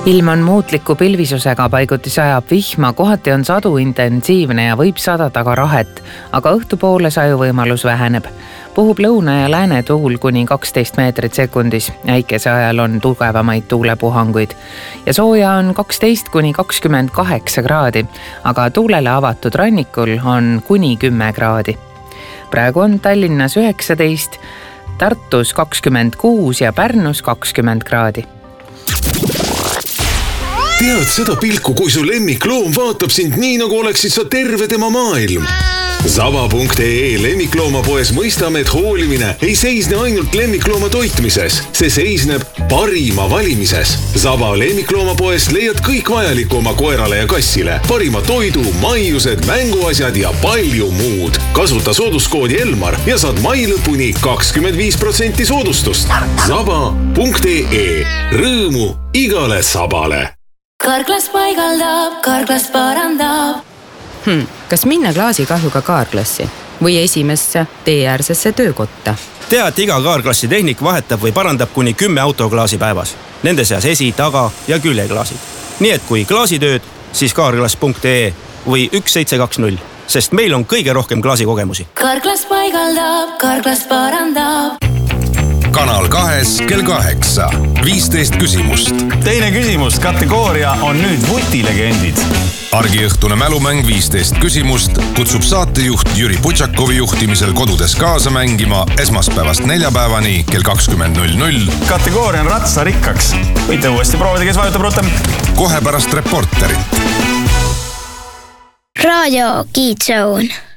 Ilm on muutliku pilvisusega, paiguti sajab vihma, kohati on sadu intensiivne ja võib sadada ka rahet, aga õhtupoole sajuvõimalus väheneb. Puhub lõuna ja lääne tuul kuni 12 meetrit sekundis. Äikese ajal on tugevamaid tuulepuhanguid. Ja sooja on 12 kuni 28 kraadi, aga tuulele avatud rannikul on kuni 10 kraadi. Praegu on Tallinnas 19, Tartus 26 ja Pärnus 20 kraadi. Tead seda pilku, kui su lemmikloom vaatab sind nii, nagu oleksid sa terve tema maailm. Saba.ee lemmikloomapoes mõistame, et hoolimine ei seisne ainult lemmiklooma toitmises. See seisneb parima valimises. Saba lemmikloomapoes leiad kõik vajaliku oma koerale ja kassile. Parima toidu, maiused, mänguasjad ja palju muud. Kasuta sooduskoodi Elmar ja saad mai lõpuni 25% soodustust. Saba.ee. Rõõmu igale sabale. Karklas paigaldab, Karklas parandab. Kas minna klaasikahjuga kaarklassi või esimesse teeäärsesse töökotta? Tead, iga kaarklassi tehnik vahetab või parandab kuni 10 autoklaasi päevas. Nende seas esi-, taga- ja küljeklaasid. Nii et kui klaasitööd, siis kaarklas.ee või 1720, sest meil on kõige rohkem klaasikogemusi. Karklas paigaldab, Karklas parandab. Kanal 2 kell 8. 15 küsimust. Teine küsimus, kategooria on nüüd vutilegendid. Argiõhtune mälumäng 15 küsimust kutsub saatejuht Jüri Putšakovi juhtimisel kodudes kaasa mängima esmaspäevast neljapäevani kell 20.00. Kategooria on ratsarikkaks. Võite uuesti proovida, kes vajutab rutem. Kohe pärast reporterit. Radio Kids Zone.